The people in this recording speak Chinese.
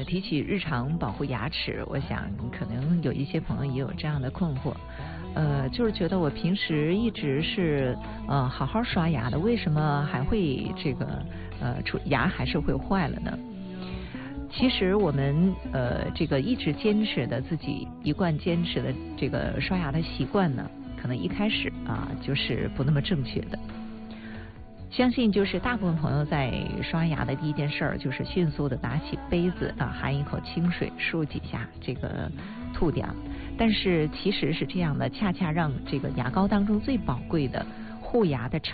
提起日常保护牙齿，我想可能有一些朋友也有这样的困惑，就是觉得我平时一直是好好刷牙的，为什么还会这个牙还是会坏了呢？其实我们这个一直坚持的自己一贯坚持的这个刷牙的习惯呢，可能一开始就是不那么正确的。相信就是大部分朋友在刷牙的第一件事儿就是迅速的拿起杯子含一口清水漱几下，这个吐掉。但是其实是这样的，恰恰让这个牙膏当中最宝贵的护牙的